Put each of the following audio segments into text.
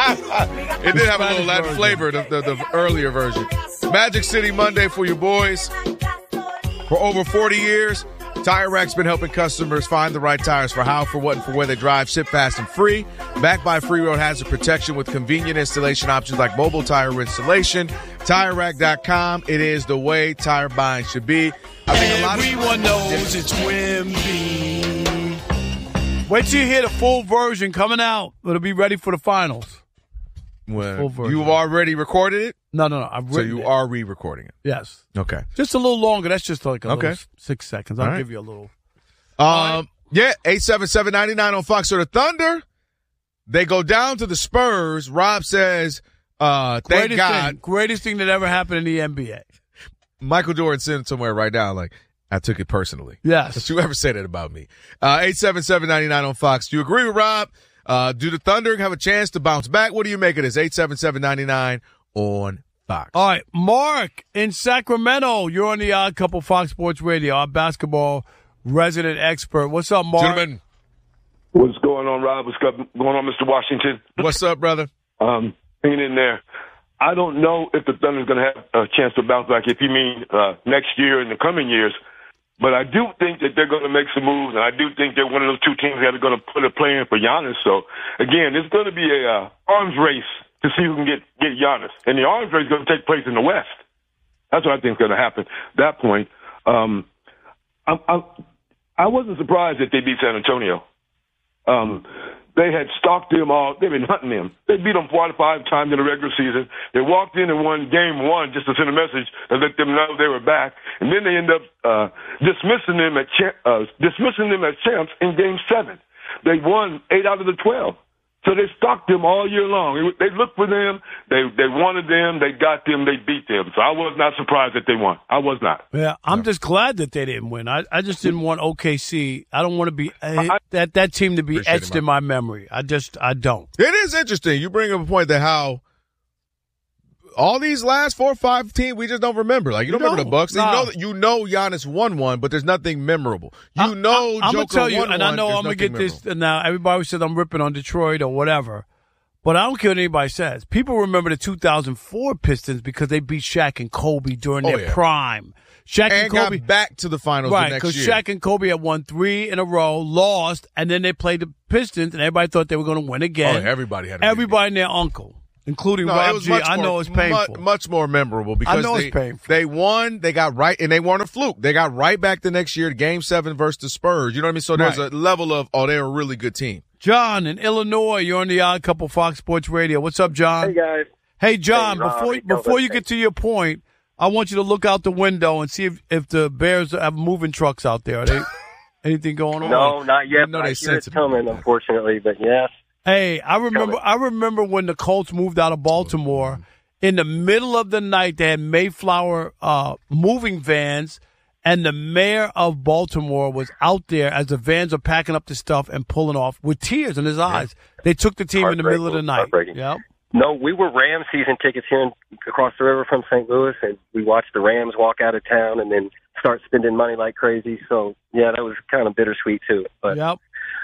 It did have a little Latin flavor, the earlier version. Magic City Monday for your boys. For over 40 years, Tire Rack's been helping customers find the right tires for how, for what, and for where they drive. Ship fast and free. Backed by Free Road Hazard Protection with convenient installation options like mobile tire installation. TireRack.com. It is the way tire buying should be. I think everyone knows it's Wemby. Wait till you hear the full version coming out. It'll be ready for the finals. Well, you've already recorded it? No. I've written So you it. are re-recording it? Yes. Okay. Just a little longer. That's just like a little 6 seconds. I'll give you a little. Yeah, 877-99 on Fox. So the Thunder, they go down to the Spurs. Rob says, thank God. Greatest thing that ever happened in the NBA. Michael Jordan sent it somewhere right now, like, I took it personally. Yes. Don't you ever say that about me. 877-99 on Fox. Do you agree with Rob? Do the Thunder have a chance to bounce back? What do you make of this? 877-99 on Fox. All right, Mark in Sacramento. You're on the Odd Couple Fox Sports Radio, our basketball resident expert. What's up, Mark? Gentlemen. What's going on, Rob? What's going on, Mr. Washington? What's up, brother? Hanging in there. I don't know if the Thunder's going to have a chance to bounce back, if you mean next year and the coming years. But I do think that they're going to make some moves, and I do think they're one of those two teams that are going to put a play in for Giannis. So, again, it's going to be a arms race to see who can get Giannis. And the arms race is going to take place in the West. That's what I think is going to happen at that point. I wasn't surprised that they beat San Antonio. They had stalked them all. They've been hunting them. They beat them 4 to 5 times in the regular season. They walked in and won game 1 just to send a message and let them know they were back. And then they end up dismissing them as champs in game 7. They won 8 out of the 12. So they stalked them all year long. They looked for them. They wanted them. They got them. They beat them. So I was not surprised that they won. I was not. Yeah, I'm just glad that they didn't win. I just didn't want OKC. I don't want to be that team to be etched in my memory. I don't. It is interesting. You bring up a point that how all these last 4 or 5 teams we just don't remember. Like you don't remember the Bucks. No. You know Giannis won one, but there's nothing memorable. I'm gonna tell you, won and one, I know I'm gonna get this. Now everybody said I'm ripping on Detroit or whatever, but I don't care what anybody says. People remember the 2004 Pistons because they beat Shaq and Kobe during their prime. Shaq and Kobe got back to the finals the next year. Because Shaq and Kobe had won 3 in a row, lost, and then they played the Pistons, and everybody thought they were going to win again. Oh, everybody had and their uncle. Including Rob G. I know it's painful. Much more memorable because they won, they got right, and they weren't a fluke. They got right back the next year to Game 7 versus the Spurs. You know what I mean? So there's a level of, they're a really good team. John in Illinois, you're on the Odd Couple Fox Sports Radio. What's up, John? Hey, guys. Hey, John, Hey, before you get to your point, I want you to look out the window and see if the Bears have moving trucks out there. Are they anything going on? No, not yet. No, I hear it coming, unfortunately, but yes. Hey, I remember when the Colts moved out of Baltimore. In the middle of the night, they had Mayflower moving vans, and the mayor of Baltimore was out there as the vans are packing up the stuff and pulling off with tears in his eyes. They took the team in the middle of the night. Yep. No, we were Rams season tickets here across the river from St. Louis, and we watched the Rams walk out of town and then start spending money like crazy. So, yeah, that was kind of bittersweet, too. But yep.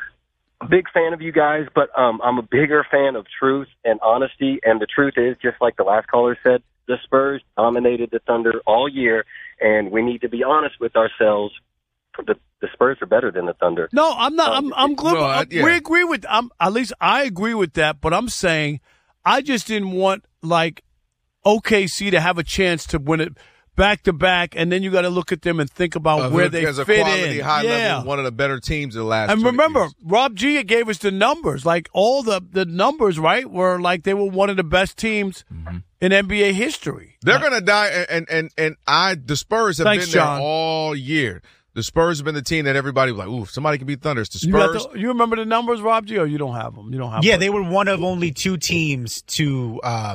A big fan of you guys, but I'm a bigger fan of truth and honesty. And the truth is, just like the last caller said, the Spurs dominated the Thunder all year, and we need to be honest with ourselves. The Spurs are better than the Thunder. No, I'm not. I'm glad. We agree with. At least I agree with that. But I'm saying, I just didn't want like OKC to have a chance to win it back to back, and then you got to look at them and think about where they as a fit quality, in. High level, one of the better teams in the last. And remember, years. Rob G gave us the numbers, like all the numbers, right? Were like they were one of the best teams in NBA history. They're gonna die, and the Spurs have been there John. all year. The Spurs have been the team that everybody was like, ooh, somebody can beat Thunder. It's the Spurs. You remember the numbers, Rob G, or you don't have them? You don't have them. Yeah, they were one of only 2 teams to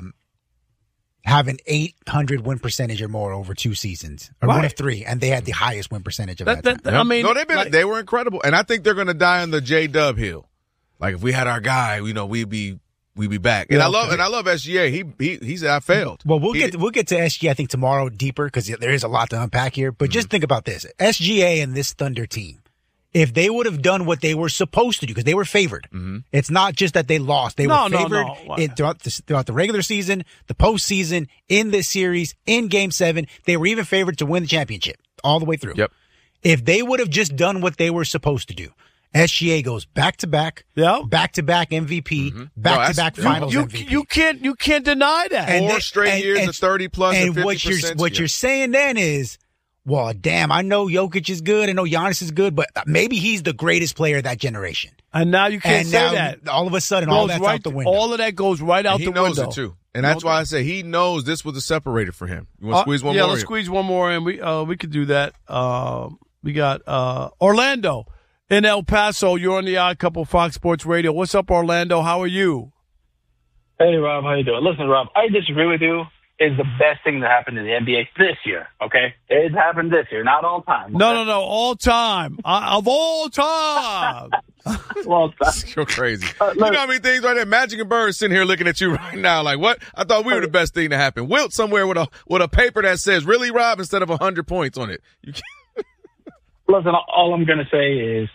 have an 800 win percentage or more over 2 seasons. Or one of 3, and they had the highest win percentage of that time. I mean, no, they were incredible. And I think they're going to die on the J-Dub hill. Like, if we had our guy, we'd be back. And I love SGA. He said I failed. Well, we'll get to SGA I think tomorrow deeper because there is a lot to unpack here. But just think about this: SGA and this Thunder team. If they would have done what they were supposed to do, because they were favored. Mm-hmm. It's not just that they lost. They were favored throughout the regular season, the postseason, in this series, in Game 7. They were even favored to win the championship all the way through. Yep. If they would have just done what they were supposed to do, SGA goes back-to-back, back-to-back MVP, back-to-back finals MVP. You can't deny that. And 4 straight years of 30-plus and 50%. What you're saying then is, well, damn, I know Jokic is good. I know Giannis is good, but maybe he's the greatest player of that generation. And now you can't say that. All of a sudden, all that's out the window. All of that goes right out the window. He knows it, too. And that's why I say he knows this was a separator for him. You want to squeeze one more in? Yeah, let's squeeze one more in. We could do that. We got Orlando in El Paso. You're on the Odd Couple Fox Sports Radio. What's up, Orlando? How are you? Hey, Rob. How you doing? Listen, Rob, I disagree with you. Is the best thing that happened in the NBA this year, okay? It happened this year, not all time. Okay? No, all time. Of all time. Well, you're crazy. You know how many things right there? Magic and Bird sitting here looking at you right now like, what? I thought we were the best thing to happen. Wilt somewhere with a paper that says, really, Rob, instead of 100 points on it. Listen, all I'm going to say is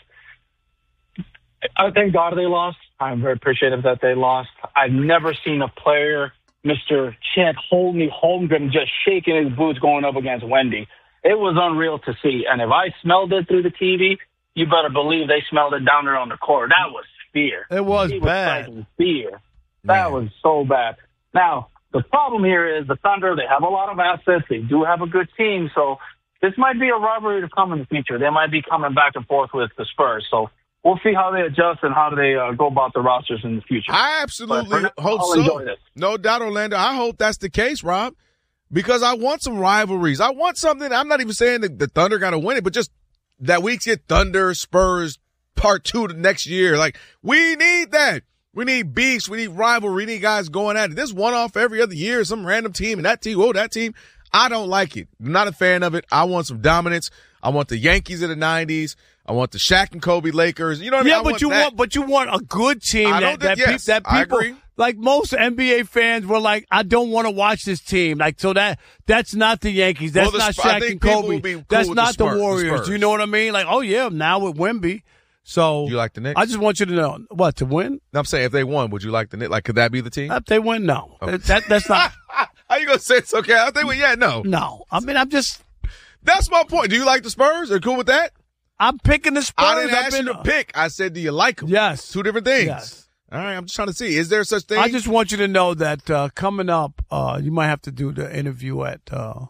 I thank God they lost. I'm very appreciative that they lost. I've never seen a player, Mr. Chet Holmgren, just shaking his boots going up against Wendy. It was unreal to see. And if I smelled it through the TV, you better believe they smelled it down there on the court. That was fear. It was bad. Fear. That was so bad. Now, the problem here is the Thunder, they have a lot of assets. They do have a good team. So this might be a rivalry to come in the future. They might be coming back and forth with the Spurs. So we'll see how they adjust and how they go about the rosters in the future. I absolutely hope so. No doubt, Orlando. I hope that's the case, Rob, because I want some rivalries. I want something. I'm not even saying that the Thunder got to win it, but just that we get Thunder, Spurs, part 2 the next year. Like, we need that. We need beefs. We need rivalry. We need guys going at it. This one-off every other year, some random team, and that team. I don't like it. I'm not a fan of it. I want some dominance. I want the Yankees of the 90s. I want the Shaq and Kobe Lakers. You know what I mean? Yeah, but you want a good team that people, I agree. Like most NBA fans were like, I don't want to watch this team. Like, so that's not the Yankees. That's not Shaq and Kobe. That's not the Warriors. Do you know what I mean? Like, oh yeah, now with Wemby. So you like the Knicks? I just want you to know what to win. No, I'm saying if they won, would you like the Knicks? Like, could that be the team? If they win, no. Okay. That's not. How you gonna say it's okay? I think no. No, I mean I'm just. That's my point. Do you like the Spurs? Are you cool with that? I'm picking the Spurs. I didn't ask you to pick. I said, do you like them? Yes. 2 different things. Yes. All right, I'm just trying to see. Is there such thing? I just want you to know that coming up, you might have to do the interview at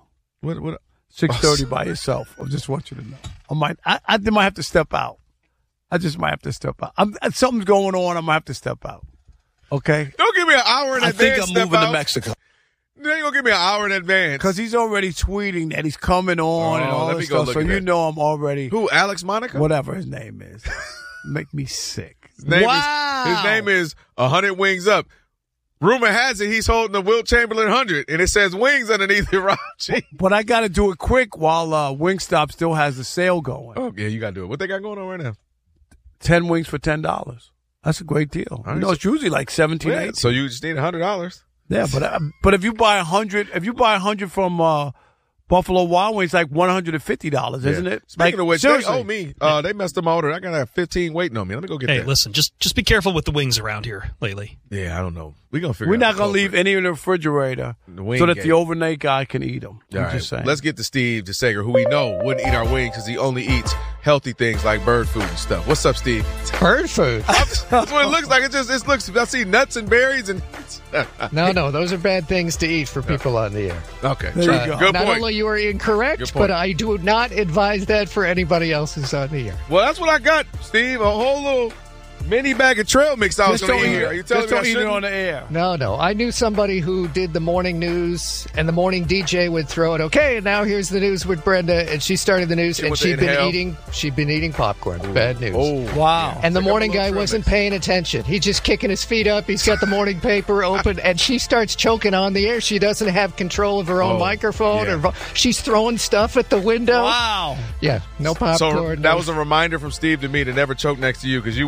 6:30 by yourself. I just want you to know. I might have to step out. I just might have to step out. Something's going on. I might have to step out. Okay? Don't give me an hour in advance. I think I'm moving to Mexico. You ain't gonna give me an hour in advance. Because he's already tweeting that he's coming on and all this stuff. So you know I'm already. Who, Alex Monica? Whatever his name is. Make me sick. His name is 100 Wings Up. Rumor has it he's holding the Wilt Chamberlain 100, and it says wings underneath it, Rob G. But I got to do it quick while Wingstop still has the sale going. Oh, yeah, you got to do it. What they got going on right now? 10 wings for $10. That's a great deal. Right, it's usually like $17, $18. So you just need $100. Yeah, but if you buy 100, from Buffalo Wild Wings, like $150, isn't it? Speaking of which, seriously. They owe me. They messed up my order. I got to have 15 waiting on me. Let me go get that. Hey, listen, just be careful with the wings around here lately. Yeah, I don't know. We're going to figure We're not going to leave any in the refrigerator so that the overnight guy can eat them. Just saying. Let's get to Steve DeSager, who we know wouldn't eat our wings because he only eats healthy things like bird food and stuff. What's up, Steve? Bird food? That's what it looks like. It looks. I see nuts and berries and. No, those are bad things to eat for people on the air. Okay, there you go. Good not point. Only you are incorrect, but I do not advise that for anybody else who's on the air. Well, that's what I got, Steve. A whole little mini bag of trail mix I was going to eat here. Are you telling me I shouldn't? Eat it on the air? No. I knew somebody who did the morning news, and the morning DJ would throw it. Okay, and now here's the news with Brenda, and she started the news, and she'd been eating popcorn. Ooh. Bad news. Oh, wow! And the morning guy wasn't paying attention. He's just kicking his feet up. He's got the morning paper open, and she starts choking on the air. She doesn't have control of her own microphone, or she's throwing stuff at the window. Wow! Yeah, no popcorn. So that was a reminder from Steve to me to never choke next to you because you would be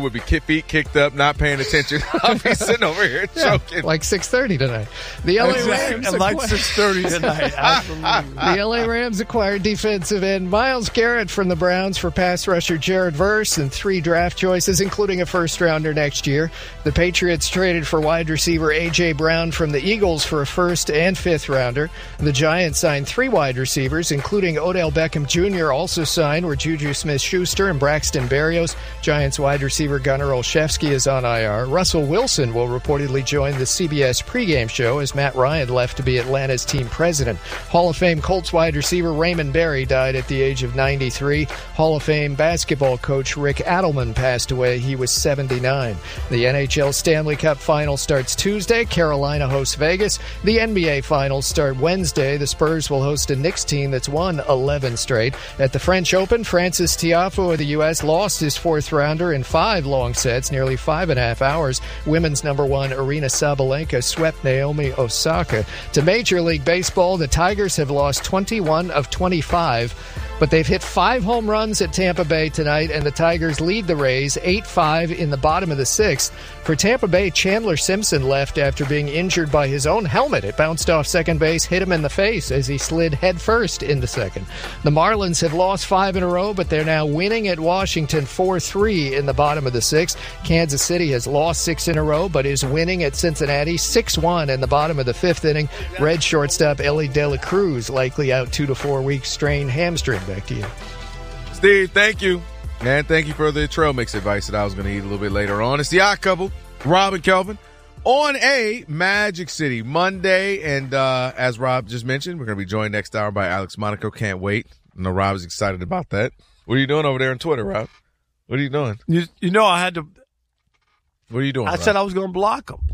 feet kicked up, not paying attention. I'll be sitting over here choking. Like 6:30 tonight. The LA Rams like 6:30 tonight. Absolutely. The LA Rams acquired defensive end Myles Garrett from the Browns for pass rusher Jared Verse and 3 draft choices, including a first-rounder next year. The Patriots traded for wide receiver A.J. Brown from the Eagles for a first and fifth-rounder. The Giants signed 3 wide receivers, including Odell Beckham Jr. Also signed were Juju Smith-Schuster and Braxton Berrios. Giants wide receiver Gunnar Olszewski is on IR. Russell Wilson will reportedly join the CBS pregame show as Matt Ryan left to be Atlanta's team president. Hall of Fame Colts wide receiver Raymond Berry died at the age of 93. Hall of Fame basketball coach Rick Adelman passed away. He was 79. The NHL Stanley Cup Final starts Tuesday. Carolina hosts Vegas. The NBA Finals start Wednesday. The Spurs will host a Knicks team that's won 11 straight. At the French Open, Francis Tiafoe of the U.S. lost his fourth-rounder in 5 long sets, nearly 5.5 hours. Women's number 1 Arina Sabalenka swept Naomi Osaka. To Major League Baseball, the Tigers have lost 21 of 25, but they've hit 5 home runs at Tampa Bay tonight, and the Tigers lead the Rays 8-5 in the bottom of the 6th. For Tampa Bay, Chandler Simpson left after being injured by his own helmet. It bounced off second base, hit him in the face as he slid headfirst into second. The Marlins have lost 5 in a row, but they're now winning at Washington 4-3 in the bottom of the 6th. Kansas City has lost 6 in a row, but is winning at Cincinnati 6-1 in the bottom of the 5th inning. Red shortstop Ellie De La Cruz likely out 2 to 4 weeks strained hamstring. Back to you. Steve, thank you. And thank you for the trail mix advice that I was going to eat a little bit later on. It's the Odd Couple, Rob and Kelvin, on a Magic City Monday. And as Rob just mentioned, we're going to be joined next hour by Alex Monaco. Can't wait. I know Rob is excited about that. What are you doing over there on Twitter, Rob? What are you doing? You know I had to. What are you doing, I Rob? said I was going to block him.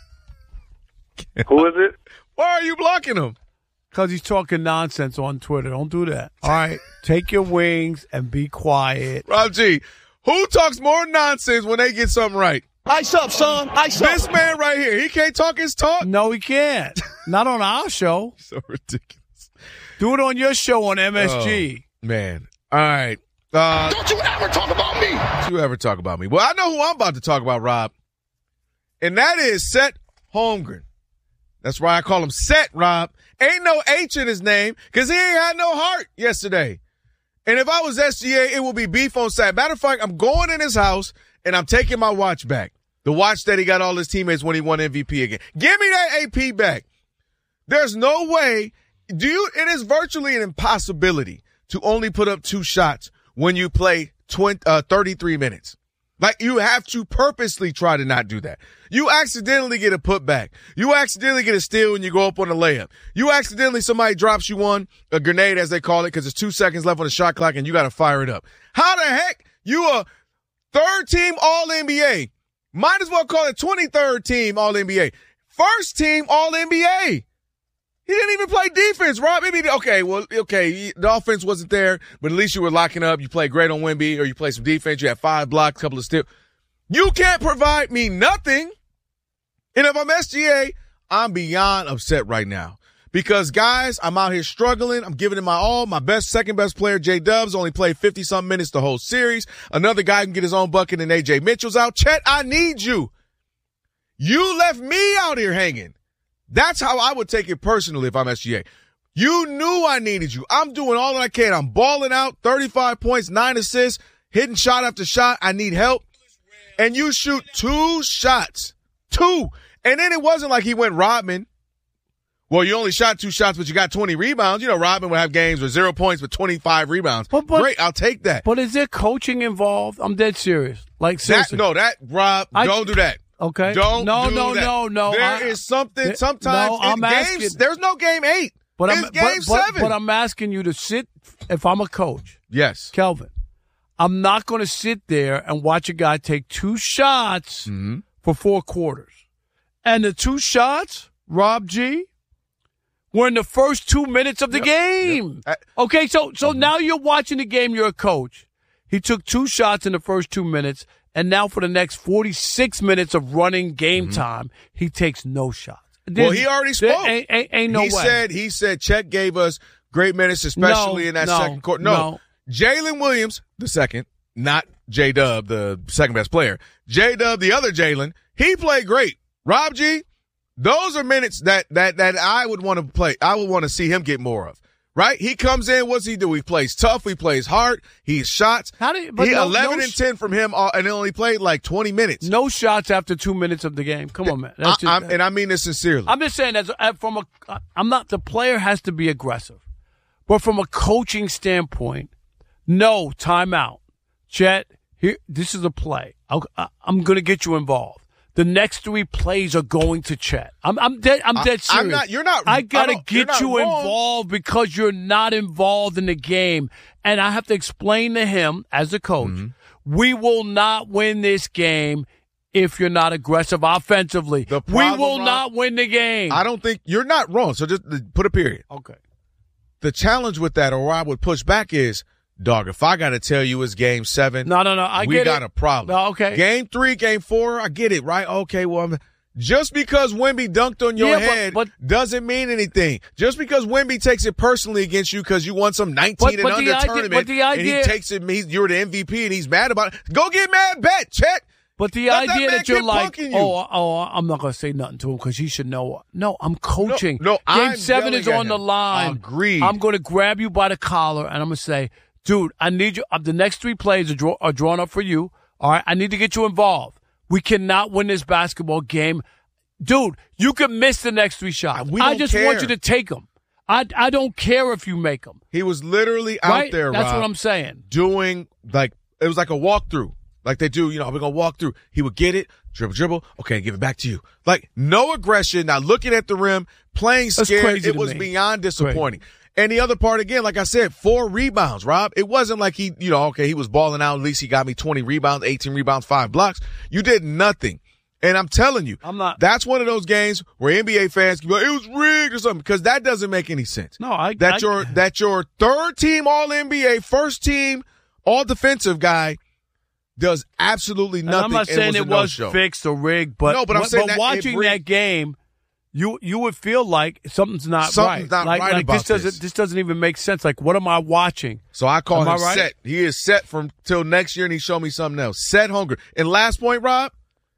Who is it? Why are you blocking him? Because he's talking nonsense on Twitter. Don't do that. All right. Take your wings and be quiet. Rob G, who talks more nonsense when they get something right? Ice up, son. Ice up. This man right here. He can't talk his talk? No, he can't. Not on our show. So ridiculous. Do it on your show on MSG. Oh, man. All right. Don't you ever talk about me. Don't you ever talk about me. Well, I know who I'm about to talk about, Rob. And that is Chet Holmgren. That's why I call him Set, Rob. Ain't no H in his name because he ain't had no heart yesterday. And if I was SGA, it would be beef on Saturday. Matter of fact, I'm going in his house and I'm taking my watch back. The watch that he got all his teammates when he won MVP again. Give me that AP back. There's no way. It is virtually an impossibility to only put up 2 shots when you play 33 minutes. Like, you have to purposely try to not do that. You accidentally get a putback. You accidentally get a steal and you go up on a layup. You accidentally, somebody drops you a grenade as they call it, because there's 2 seconds left on the shot clock and you got to fire it up. How the heck? You a 3rd team All-NBA. Might as well call it 23rd team All-NBA. 1st team All-NBA. He didn't even play defense, Rob. The offense wasn't there, but at least you were locking up. You played great on Wemby, or you played some defense. You had 5 blocks, a couple of steals. You can't provide me nothing. And if I'm SGA, I'm beyond upset right now. Because, guys, I'm out here struggling. I'm giving it my all. My second best player, J-Dubs, only played 50-something minutes the whole series. Another guy can get his own bucket, and A.J. Mitchell's out. Chet, I need you. You left me out here hanging. That's how I would take it personally if I'm SGA. You knew I needed you. I'm doing all that I can. I'm balling out, 35 points, 9 assists, hitting shot after shot. I need help. And you shoot 2 shots. 2. And then it wasn't like he went Rodman. Well, you only shot 2 shots, but you got 20 rebounds. You know, Rodman would have games with 0 points with 25 rebounds. Great, I'll take that. But is there coaching involved? I'm dead serious. Like, seriously. Rob, don't do that. Okay. No. There is something sometimes in games. There's no game 8. It's game 7. But I'm asking you to sit, if I'm a coach. Yes. Kelvin, I'm not going to sit there and watch a guy take 2 shots for 4 quarters. And the 2 shots, Rob G., were in the first 2 minutes of the game. Yep. Okay, so now you're watching the game, you're a coach. He took 2 shots in the first 2 minutes. And now for the next 46 minutes of running game time, he takes no shots. Well, he already spoke. Ain't no way. He said Chet gave us great minutes, especially in that second quarter. No. Jalen Williams, the second, not J-Dub, the second best player. J-Dub, the other Jalen, he played great. Rob G, those are minutes that I would want to play. I would want to see him get more of. Right? He comes in, what's he do? He plays tough, he plays hard, he shots. 11 and 10 from him, and he only played like 20 minutes. No shots after 2 minutes of the game. Come on, man. And I mean this sincerely. I'm just saying, the player has to be aggressive. But from a coaching standpoint, no, timeout. Chet, here, this is a play. I'm going to get you involved. The next 3 plays are going to Chet. I'm dead serious. You're not. I gotta get you involved because you're not involved in the game, and I have to explain to him as a coach, we will not win this game if you're not aggressive offensively. We will not win the game. I don't think you're not wrong. So just put a period. Okay. The challenge with that, or where I would push back, is. Dog, if I got to tell you it's game 7, we got a problem. No, okay. Game 3, game 4, I get it, right? Okay, well, just because Wemby dunked on your head doesn't mean anything. Just because Wemby takes it personally against you because you won some 19 and under tournament, and he takes it, you're the MVP and he's mad about it. Go get mad, bet, Chet. But the idea that you're like, I'm not going to say nothing to him because he should know. No, I'm coaching. No, game 7 is on the line. Agreed. I'm going to grab you by the collar and I'm going to say, dude, I need you. The next 3 plays are drawn up for you. All right, I need to get you involved. We cannot win this basketball game. Dude, you can miss the next 3 shots. I just want you to take them. I don't care if you make them. He was literally out there, That's Rob, what I'm saying. doing, it was like a walkthrough. Like they do, we're going to walk through. He would get it, dribble. Okay, give it back to you. Like, no aggression, not looking at the rim, playing scared. It was beyond disappointing. Crazy. And the other part, again, like I said, 4 rebounds, Rob. It wasn't like he was balling out. At least he got me 20 rebounds, 18 rebounds, 5 blocks. You did nothing. And I'm telling you, that's one of those games where NBA fans can be like, it was rigged or something, because that doesn't make any sense. No, that your third team All-NBA, first team All-Defensive guy does absolutely nothing. And I'm not saying it was fixed or rigged, but I'm saying that watching that game, you would feel like something's not right. This doesn't even make sense. Like, what am I watching? So I call him set. He is set from till next year, and he showed me something else. Set hunger. And last point, Rob,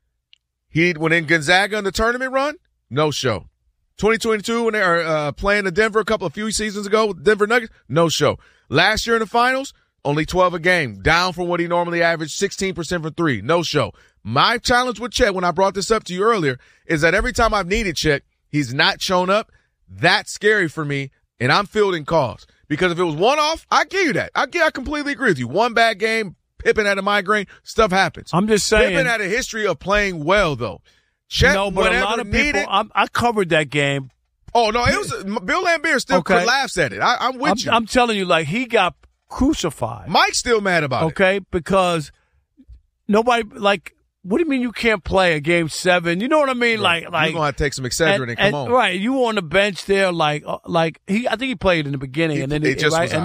when in Gonzaga in the tournament run, no show. 2022 when they are playing the Denver a few seasons ago with Denver Nuggets, no show. Last year in the finals, only 12 a game, down from what he normally averaged, 16% from 3, no show. My challenge with Chet, when I brought this up to you earlier, is that every time I've needed Chet, he's not shown up. That's scary for me, and I'm fielding calls. Because if it was one-off, I give you that. I completely agree with you. One bad game, Pippen had a migraine, stuff happens. I'm just saying. Pippen had a history of playing well, though. Chet, no, but a lot of people, I covered that game. Oh, no, it was Bill Laimbeer still laughs at it. I'm with you. I'm telling you, like, he got crucified. Mike's still mad about it. Okay, because nobody, like, what do you mean you can't play a game 7? You know what I mean? Right. Like you're gonna have to take some Excedrin and come on. Right, you were on the bench there, like I think he played in the beginning, and then then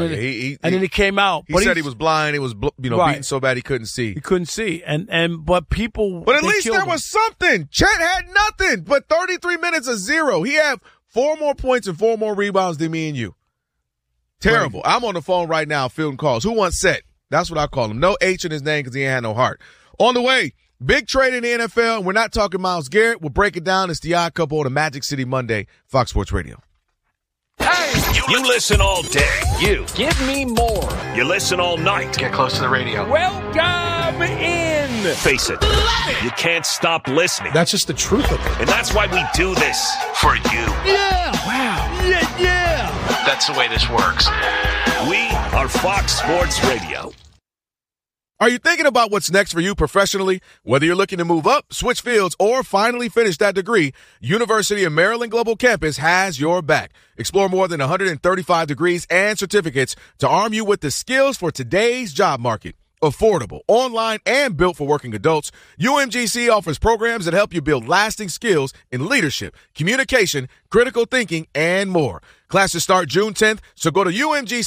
he came out. He said he was blind. He was beaten so bad he couldn't see. He couldn't see, but people. But at least there was something. Chet had nothing but 33 minutes of 0. He had 4 more points and 4 more rebounds than me and you. Terrible. Right. I'm on the phone right now fielding calls. Who wants Set? That's what I call him. No H in his name because he ain't had no heart. On the way. Big trade in the NFL, and we're not talking Myles Garrett. We'll break it down. It's the Odd Couple on a Magic City Monday, Fox Sports Radio. Hey! You listen all day. You. Give me more. You listen all night. Get close to the radio. Welcome in. Face it. You can't stop listening. That's just the truth of it. And that's why we do this. For you. Yeah. Wow. Yeah. That's the way this works. We are Fox Sports Radio. Are you thinking about what's next for you professionally? Whether you're looking to move up, switch fields, or finally finish that degree, University of Maryland Global Campus has your back. Explore more than 135 degrees and certificates to arm you with the skills for today's job market. Affordable, online, and built for working adults, UMGC offers programs that help you build lasting skills in leadership, communication, critical thinking, and more. Classes start June 10th, so go to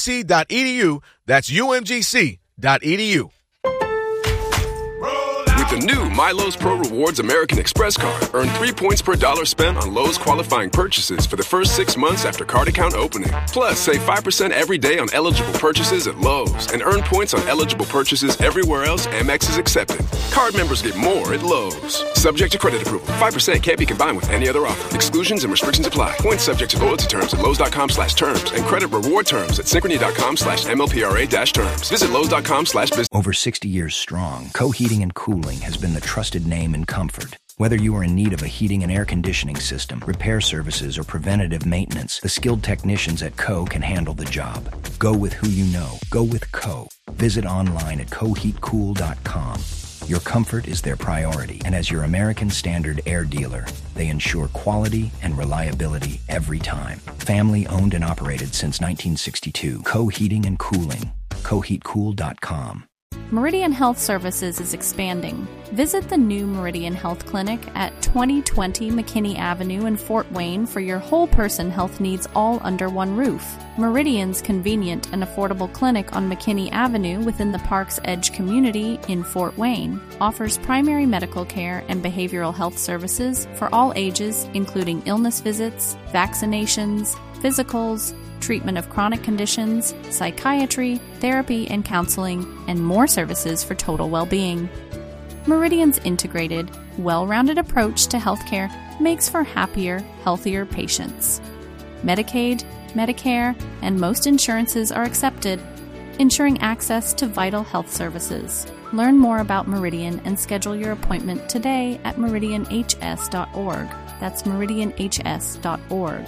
umgc.edu. That's umgc.edu. the new MyLowe's Pro Rewards American Express card. Earn 3 points per dollar spent on Lowe's qualifying purchases for the first 6 months after card account opening. Plus, save 5% every day on eligible purchases at Lowe's and earn points on eligible purchases everywhere else Amex is accepted. Card members get more at Lowe's. Subject to credit approval. 5% can't be combined with any other offer. Exclusions and restrictions apply. Points subject to loyalty terms at Lowe's.com/terms and credit reward terms at Synchrony.com/MLPRA-terms. Visit Lowe's.com/business. Over 60 years strong, Co Heating and Cooling has been the trusted name in comfort. Whether you are in need of a heating and air conditioning system, repair services, or preventative maintenance, the skilled technicians at Co can handle the job. Go with who you know. Go with Co. Visit online at coheatcool.com. Your comfort is their priority, and as your American Standard air dealer, they ensure quality and reliability every time. Family owned and operated since 1962. Co Heating and Cooling. coheatcool.com. Meridian Health Services is expanding. Visit the new Meridian Health Clinic at 2020 McKinney Avenue in Fort Wayne for your whole person health needs all under one roof. Meridian's convenient and affordable clinic on McKinney Avenue within the Park's Edge community in Fort Wayne offers primary medical care and behavioral health services for all ages, including illness visits, vaccinations, physicals, treatment of chronic conditions, psychiatry, therapy and counseling, and more services for total well-being. Meridian's integrated, well-rounded approach to healthcare makes for happier, healthier patients. Medicaid, Medicare, and most insurances are accepted, ensuring access to vital health services. Learn more about Meridian and schedule your appointment today at meridianhs.org. That's meridianhs.org.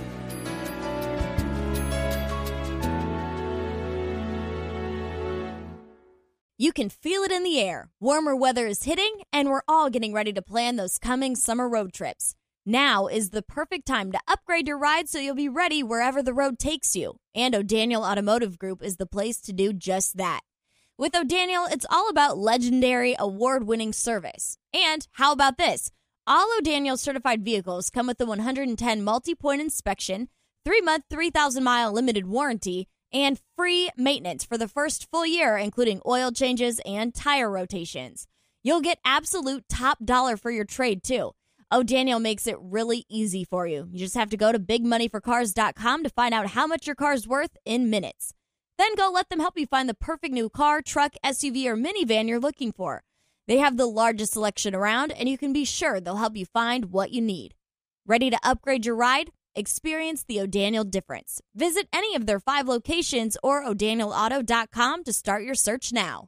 You can feel it in the air. Warmer weather is hitting, and we're all getting ready to plan those coming summer road trips. Now is the perfect time to upgrade your ride so you'll be ready wherever the road takes you. And O'Daniel Automotive Group is the place to do just that. With O'Daniel, it's all about legendary, award-winning service. And how about this? All O'Daniel certified vehicles come with a 110 multi-point inspection, 3-month, 3,000-mile limited warranty, and free maintenance for the first full year, including oil changes and tire rotations. You'll get absolute top dollar for your trade, too. O'Daniel makes it really easy for you. You just have to go to bigmoneyforcars.com to find out how much your car's worth in minutes. Then go let them help you find the perfect new car, truck, SUV, or minivan you're looking for. They have the largest selection around, and you can be sure they'll help you find what you need. Ready to upgrade your ride? Experience the O'Daniel difference. Visit any of their 5 locations or o'danielauto.com to start your search now.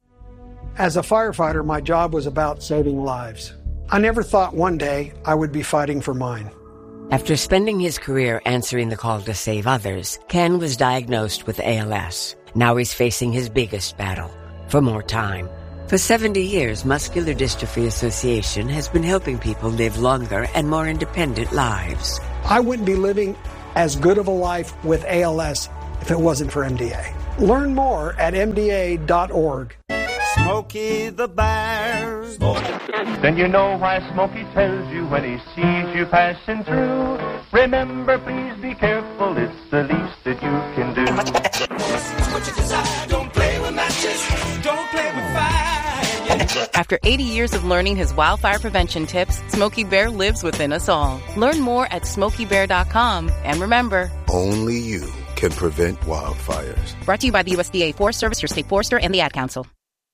As a firefighter, my job was about saving lives. I never thought one day I would be fighting for mine. After spending his career answering the call to save others, Ken was diagnosed with ALS. Now he's facing his biggest battle, for more time. For 70 years, Muscular Dystrophy Association has been helping people live longer and more independent lives. I wouldn't be living as good of a life with ALS if it wasn't for MDA. Learn more at MDA.org. Smokey the Bear. Then you know why Smokey tells you when he sees you passing through. Remember, please be careful, it's the least that you can do. What you desire, don't play with matches, don't play with fire. After 80 years of learning his wildfire prevention tips, Smokey Bear lives within us all. Learn more at SmokeyBear.com. And remember, only you can prevent wildfires. Brought to you by the USDA Forest Service, your state forester, and the Ad Council.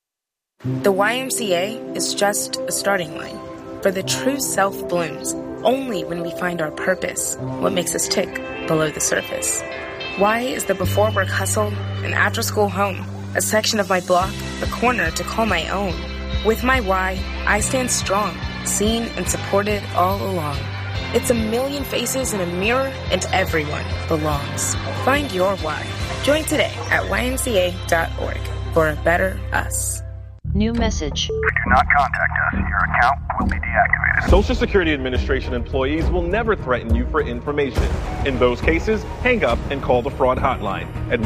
The YMCA is just a starting line. For the true self blooms only when we find our purpose, what makes us tick below the surface. Y is the before work hustle, an after school home, a section of my block, a corner to call my own. With my Y, I stand strong, seen and supported all along. It's a million faces in a mirror, and everyone belongs. Find your Y. Join today at ymca.org for a better us. New message. If you do not contact us, your account will be deactivated. Social Security Administration employees will never threaten you for information. In those cases, hang up and call the fraud hotline at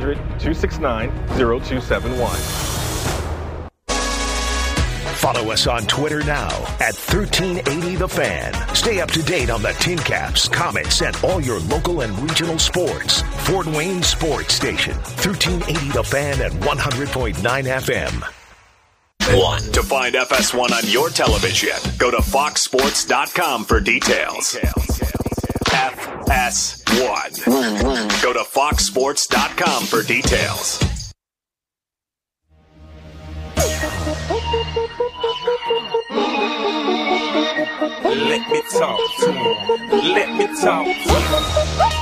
1-800-269-0271. Follow us on Twitter now at 1380 The Fan. Stay up to date on the Tin Caps, Comets, and all your local and regional sports. Fort Wayne Sports Station, 1380 The Fan at 100.9 FM. To find FS1 on your television, go to foxsports.com for details. FS1. Go to foxsports.com for details. Let me talk to him. Let me talk to him.